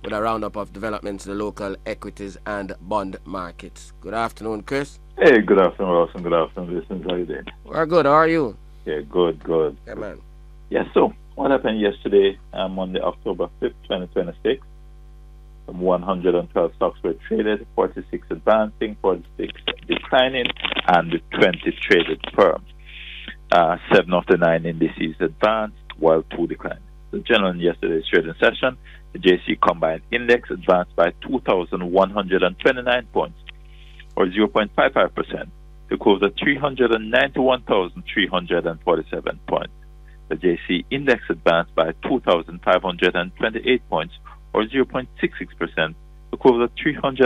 with a roundup of developments in the local equities and bond markets. Good afternoon, Chris. Hey, good afternoon, Ross, and good afternoon, listeners. How you doing? We're good. How are you? Yeah, good. Yeah, man. Yeah, so what happened yesterday, Monday, October 5th, 2026? Some 112 stocks were traded, 46 advancing, 46 declining, and 20 traded firm. 7 of the 9 indices advanced, while 2 declined. The general in yesterday's trading session, the JC Combined Index advanced by 2,129 points, or 0.55%, to close at 391,347 points. The JC Index advanced by 2,528 points, or 0.66%, to close at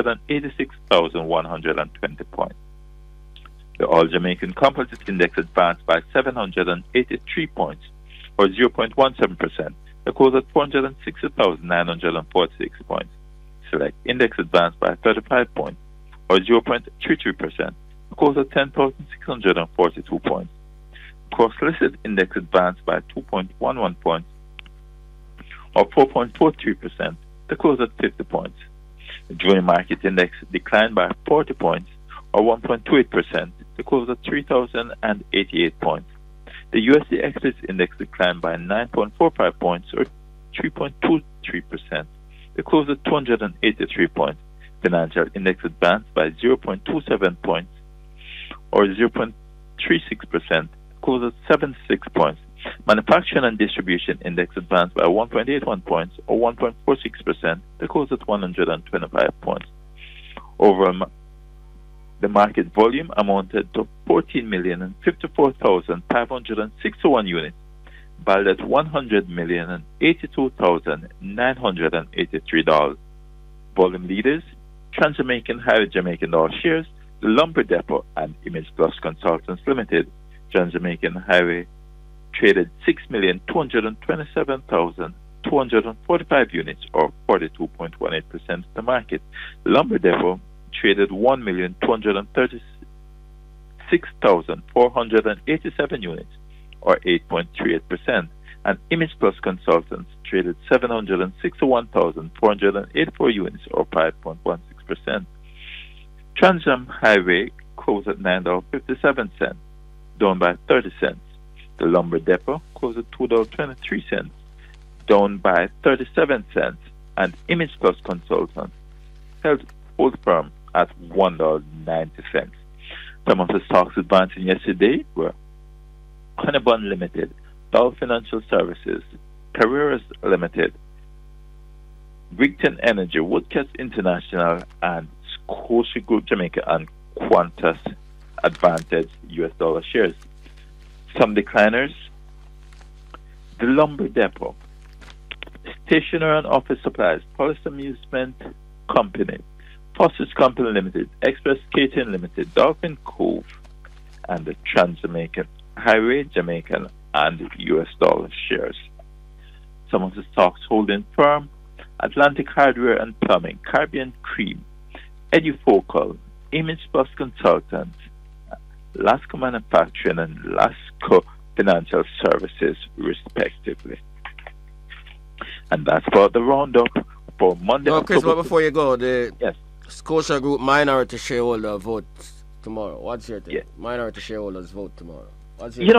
386,120 points. The All Jamaican Composite Index advanced by 783 points, or 0.17%, to close at 460,946 points. Select Index advanced by 35 points, or 0.33%, to close at 10,642 points. Cross-listed Index advanced by 2.11 points, or 4.43%, to close at 50 points. The Junior Market Index declined by 40 points, or 1.28%, to close at 3,088 points. The USD Express Index declined by 9.45 points, or 3.23%, to close at 283 points. Financial Index advanced by 0.27 points, or 0.36%, to close at 76 points. Manufacturing and Distribution Index advanced by 1.81 points, or 1.46%, to close at 125 points. Overall, the market volume amounted to 14,054,561 units, valued at $100,082,983. Volume leaders: Trans-Jamaican Highway Jamaican Dollar Shares, the Lumber Depot, and Image Plus Consultants Limited. Trans-Jamaican Highway traded 6,227,245 units, or 42.18% of the market. Lumber Depot traded 1,236,487 units, or 8.38%, and Image Plus Consultants traded 761,484 units, or 5.16%. Trans-Am Highway closed at $9.57, down by 30 cents. The Lumber Depot closed at $2.23, down by 37 cents, and Image Plus Consultants held firm at $1.90. Some of the stocks advancing yesterday were Honeybun Limited, Dow Financial Services, Carreras Limited, Wigton Energy, Woodcats International, and Scotia Group Jamaica and Qantas Advantage US dollar shares. Some decliners: the Lumber Depot, Stationery and Office Supplies, Police Amusement Company, Foster's Company Limited, Express Catering Limited, Dolphin Cove, and the Trans-Jamaican Highway Jamaican and US dollar shares. Some of the stocks holding firm: Atlantic Hardware and Plumbing, Caribbean Cream, Edufocal, Image Plus Consultants, Lasco Manufacturing, and Lasco Financial Services, respectively. And that's for the roundup for Monday. No, Chris, but before you go, the yes. Scotia Group minority shareholder vote tomorrow. What's your thing? Yeah. Minority shareholders vote tomorrow. What's your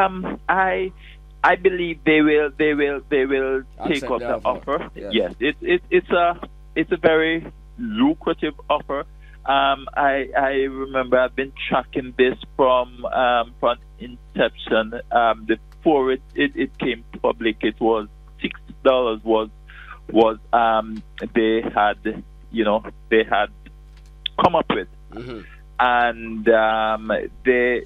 I believe they will take Accept up the the offer. Yes. It's a very lucrative offer. I remember I've been tracking this from inception. Before it came public, it was $6 was they had come up with, and they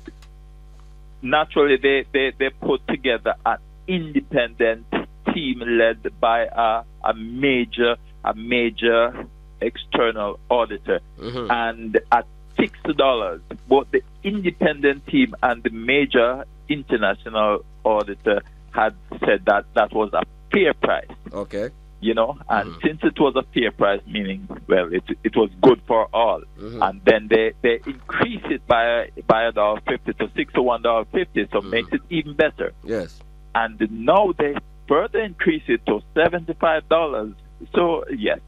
put together an independent team led by a major external auditor, and at $6, both the independent team and the major international auditor had said that was a fair price. Okay. And since it was a fair price, meaning, well, it was good for all, and then they increased it by $1.50 to $61.50, so makes it even better. Yes. And now they further increase it to $75. So yes,